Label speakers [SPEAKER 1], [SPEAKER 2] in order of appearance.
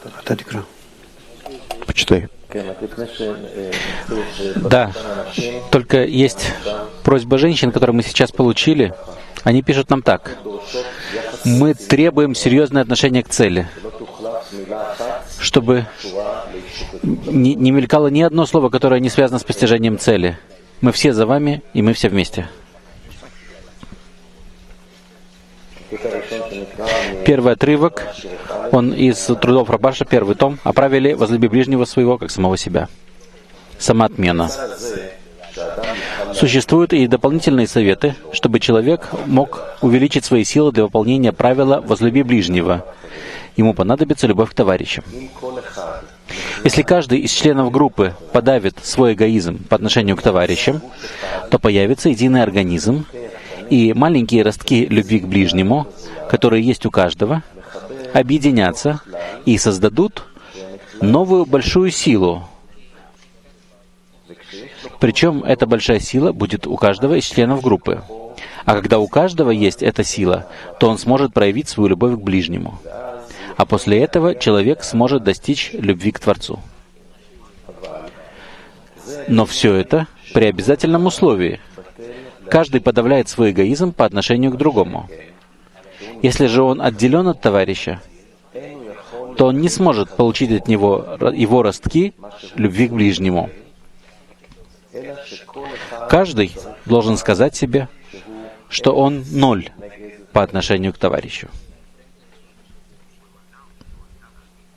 [SPEAKER 1] Почитай. Да, только есть просьба женщин, которую мы сейчас получили. Они пишут нам так. Мы требуем серьезное отношение к цели, чтобы не мелькало ни одно слово, которое не связано с постижением цели. Мы все за вами, и мы все вместе. Первый отрывок, он из трудов Рабаша, первый том, о правиле «возлюби ближнего своего, как самого себя». Самоотмена. Существуют и дополнительные советы, чтобы человек мог увеличить свои силы для выполнения правила «возлюби ближнего». Ему понадобится любовь к товарищам. Если каждый из членов группы подавит свой эгоизм по отношению к товарищам, то появится единый организм, и маленькие ростки любви к ближнему, которые есть у каждого, объединятся и создадут новую большую силу. Причем эта большая сила будет у каждого из членов группы. А когда у каждого есть эта сила, то он сможет проявить свою любовь к ближнему. А после этого человек сможет достичь любви к Творцу. Но все это при обязательном условии. Каждый подавляет свой эгоизм по отношению к другому. Если же он отделен от товарища, то он не сможет получить от него его ростки любви к ближнему. Каждый должен сказать себе, что он ноль по отношению к товарищу.